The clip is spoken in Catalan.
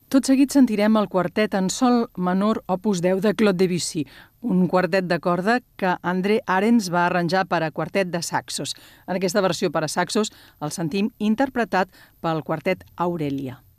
Tot seguit sentirem el quartet en sol menor opus 10 de Claude Debussy, un quartet de corda que André Arens va arranjar per a quartet de saxos. En aquesta versió per a saxos el sentim interpretat pel quartet Aurelia.